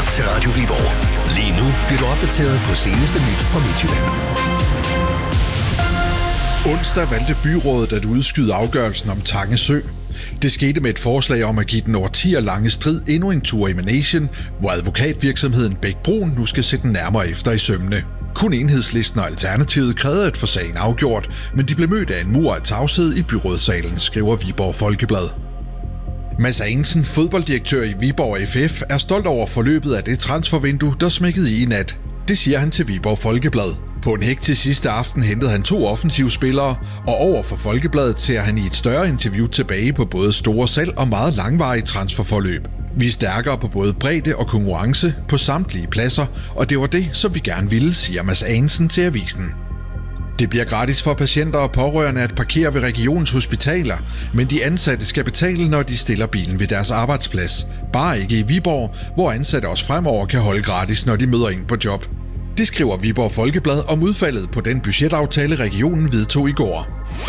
til Radio Viborg. Lige nu bliver du opdateret på seneste nyt fra Midtjylland. Onsdag valgte byrådet at udskyde afgørelsen om Tange Sø. Det skete med et forslag om at give den årtier lange strid endnu en tur i managen, hvor advokatvirksomheden Bech-Bruun nu skal sætte den nærmere efter i sømmene. Kun Enhedslisten og Alternativet krævede at få sagen afgjort, men de blev mødt af en mur af tavshed i byrådssalen, skriver Viborg Folkeblad. Mads Angensen, fodbolddirektør i Viborg FF, er stolt over forløbet af det transfervindue, der smækkede i nat. Det siger han til Viborg Folkeblad. På en hektisk sidste aften hentede han 2 offensivspillere, og over for Folkebladet ser han i et større interview tilbage på både store salg og meget langvarige transferforløb. Vi er stærkere på både bredde og konkurrence på samtlige pladser, og det var det, som vi gerne ville, siger Mads Angensen til avisen. Det bliver gratis for patienter og pårørende at parkere ved regionens hospitaler, men de ansatte skal betale, når de stiller bilen ved deres arbejdsplads. Bare ikke i Viborg, hvor ansatte også fremover kan holde gratis, når de møder ind på job. Det skriver Viborg Folkeblad om udfaldet på den budgetaftale, regionen vedtog i går.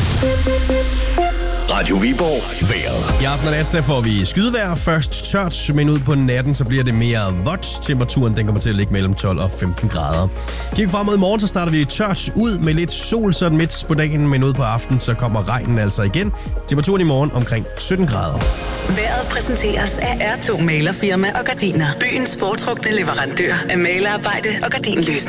Radio Viborg vejret. I aften og næste får vi skydevejr. Først tørt, men ud på natten, så bliver det mere vådt. Temperaturen den kommer til at ligge mellem 12 og 15 grader. Kig frem mod i morgen, så starter vi tørt ud med lidt sol sådan midt på dagen, men ud på aftenen, så kommer regnen altså igen. Temperaturen i morgen omkring 17 grader. Vejret præsenteres af R2 Malerfirma og Gardiner. Byens foretrukne leverandør af malerarbejde og gardinløsning.